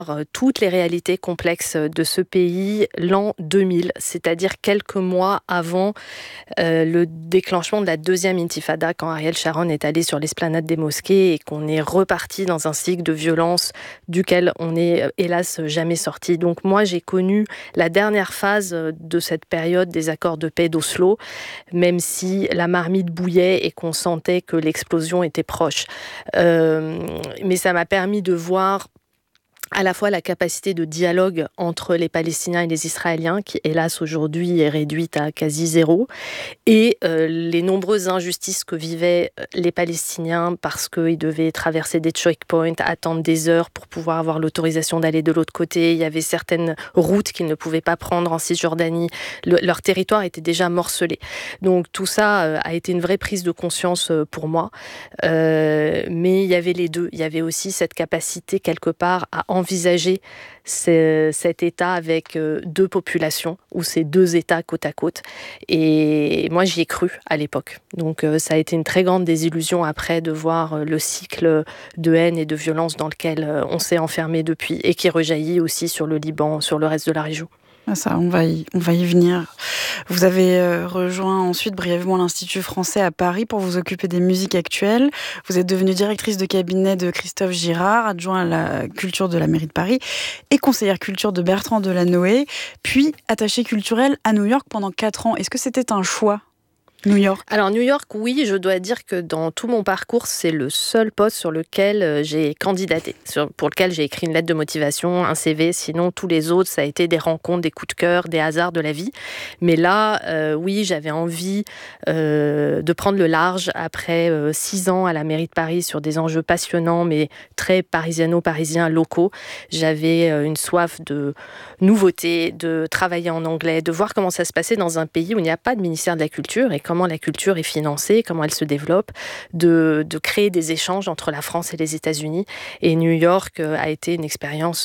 toutes les réalités complexes de ce pays l'an 2000, c'est-à-dire quelques mois avant le déclenchement de la deuxième intifada, quand Ariel Sharon est allé sur l'esplanade des mosquées et qu'on est reparti dans un cycle de violence duquel on n'est hélas jamais sorti. Donc moi, j'ai connu la dernière phase de cette période des accords de paix d'Oslo, même si la marmite bouillait et qu'on sentait que l'explosion était proche. Mais ça m'a permis de voir à la fois la capacité de dialogue entre les Palestiniens et les Israéliens, qui hélas aujourd'hui est réduite à quasi zéro, et les nombreuses injustices que vivaient les Palestiniens parce qu'ils devaient traverser des checkpoints, attendre des heures pour pouvoir avoir l'autorisation d'aller de l'autre côté. Il y avait certaines routes qu'ils ne pouvaient pas prendre en Cisjordanie. Leur territoire était déjà morcelé. Donc tout ça a été une vraie prise de conscience pour moi. Mais il y avait les deux. Il y avait aussi cette capacité quelque part à envisager cet État avec deux populations, ou ces deux États côte à côte. Et moi, j'y ai cru à l'époque. Donc ça a été une très grande désillusion après de voir le cycle de haine et de violence dans lequel on s'est enfermé depuis et qui rejaillit aussi sur le Liban, sur le reste de la région. Ça, on va y venir. Vous avez rejoint ensuite brièvement l'Institut français à Paris pour vous occuper des musiques actuelles. Vous êtes devenue directrice de cabinet de Christophe Girard, adjoint à la culture de la mairie de Paris et conseillère culture de Bertrand Delanoë, puis attachée culturelle à New York pendant 4 ans. Est-ce que c'était un choix ? New York. Alors New York, oui, je dois dire que dans tout mon parcours, c'est le seul poste sur lequel j'ai candidaté, pour lequel j'ai écrit une lettre de motivation, un CV. Sinon, tous les autres, ça a été des rencontres, des coups de cœur, des hasards de la vie. Mais là, oui, j'avais envie de prendre le large après 6 ans à la mairie de Paris sur des enjeux passionnants, mais très parisiano-parisiens locaux. J'avais une soif de nouveauté, de travailler en anglais, de voir comment ça se passait dans un pays où il n'y a pas de ministère de la Culture et comment la culture est financée, comment elle se développe, de créer des échanges entre la France et les États-Unis. Et New York a été une expérience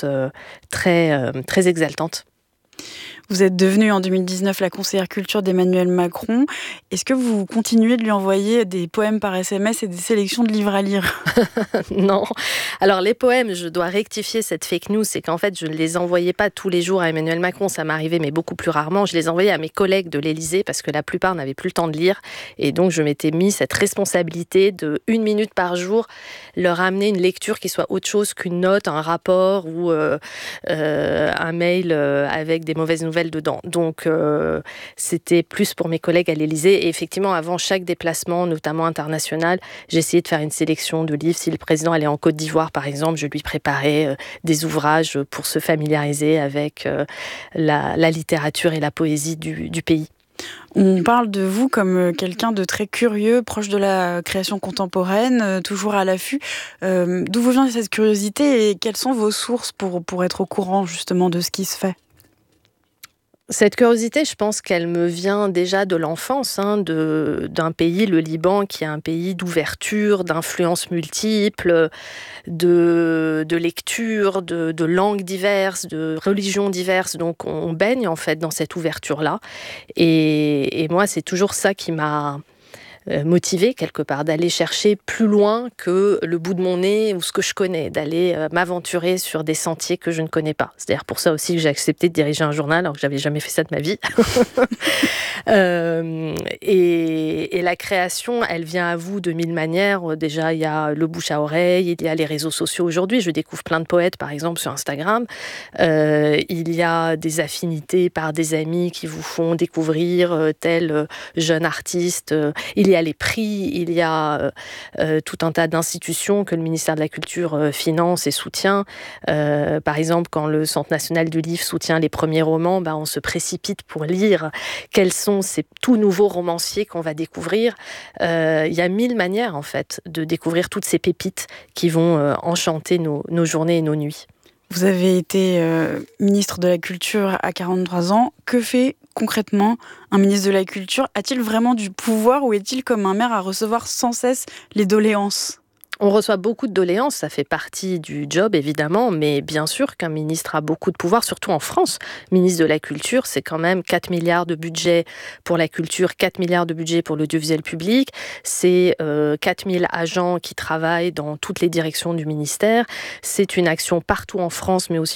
très exaltante. Vous êtes devenue en 2019 la conseillère culture d'Emmanuel Macron. Est-ce que vous continuez de lui envoyer des poèmes par SMS et des sélections de livres à lire ? Non. Alors les poèmes, je dois rectifier cette fake news, c'est qu'en fait je ne les envoyais pas tous les jours à Emmanuel Macron, ça m'arrivait mais beaucoup plus rarement. Je les envoyais à mes collègues de l'Élysée parce que la plupart n'avaient plus le temps de lire et donc je m'étais mis cette responsabilité de 1 minute par jour leur amener une lecture qui soit autre chose qu'une note, un rapport ou un mail avec des mauvaises nouvelles dedans. Donc c'était plus pour mes collègues à l'Élysée et effectivement avant chaque déplacement, notamment international, j'essayais de faire une sélection de livres. Si le président allait en Côte d'Ivoire par exemple, je lui préparais des ouvrages pour se familiariser avec la littérature et la poésie du pays. On parle de vous comme quelqu'un de très curieux, proche de la création contemporaine, toujours à l'affût. D'où vous vient cette curiosité et quelles sont vos sources pour être au courant justement de ce qui se fait ? Cette curiosité, je pense qu'elle me vient déjà de l'enfance, d'un pays, le Liban, qui est un pays d'ouverture, d'influences multiples, de lectures, de langues diverses, de religions diverses. Donc on baigne en fait dans cette ouverture-là. Et moi, c'est toujours ça qui m'a motivée quelque part, d'aller chercher plus loin que le bout de mon nez ou ce que je connais, d'aller m'aventurer sur des sentiers que je ne connais pas. C'est d'ailleurs pour ça aussi que j'ai accepté de diriger un journal alors que j'avais jamais fait ça de ma vie. Et la création, elle vient à vous de 1000 manières. Déjà, il y a le bouche à oreille, il y a les réseaux sociaux aujourd'hui. Je découvre plein de poètes, par exemple, sur Instagram. Il y a des affinités par des amis qui vous font découvrir tel jeune artiste. Il y a les prix, il y a tout un tas d'institutions que le ministère de la Culture finance et soutient. Par exemple, quand le Centre national du livre soutient les premiers romans, on se précipite pour lire quels sont ces tout nouveaux romanciers qu'on va découvrir. Il y a 1000 manières, en fait, de découvrir toutes ces pépites qui vont enchanter nos journées et nos nuits. Vous avez été ministre de la Culture à 43 ans. Que fait concrètement un ministre de la Culture ? A-t-il vraiment du pouvoir ou est-il comme un maire à recevoir sans cesse les doléances ? On reçoit beaucoup de doléances, ça fait partie du job évidemment, mais bien sûr qu'un ministre a beaucoup de pouvoir, surtout en France. Ministre de la Culture, c'est quand même 4 milliards de budget pour la culture, 4 milliards de budget pour l'audiovisuel public, c'est 4000 agents qui travaillent dans toutes les directions du ministère, c'est une action partout en France, mais aussi